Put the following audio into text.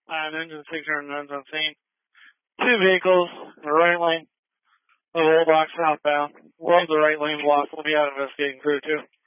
Engine 609 on scene. Two vehicles, the right lane of Old Dock southbound. We'll have the right lane blocked. We'll be out investigating crew 2.